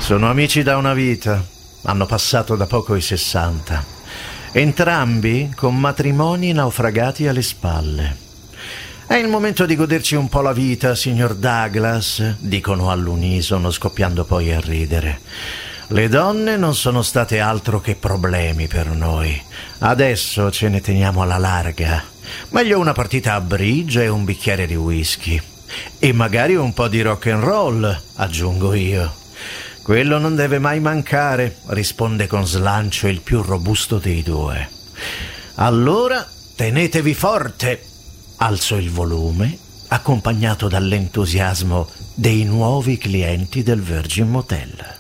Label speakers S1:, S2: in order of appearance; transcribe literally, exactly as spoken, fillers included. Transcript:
S1: Sono amici da una vita, hanno passato da poco i sessanta. Entrambi con matrimoni naufragati alle spalle. È il momento di goderci un po' la vita, signor Douglas, dicono all'unisono, scoppiando poi a ridere. Le donne non sono state altro che problemi per noi. Adesso ce ne teniamo alla larga. Meglio una partita a bridge e un bicchiere di whisky. E magari un po' di rock and roll, aggiungo io. Quello non deve mai mancare, risponde con slancio il più robusto dei due. Allora tenetevi forte. Alzo il volume, accompagnato dall'entusiasmo dei nuovi clienti del Virgin Motel.